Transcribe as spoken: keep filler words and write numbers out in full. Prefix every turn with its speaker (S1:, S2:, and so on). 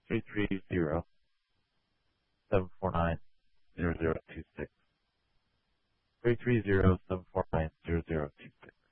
S1: three three zero, seven four nine, zero zero two six. three three zero, seven four nine, zero zero two six.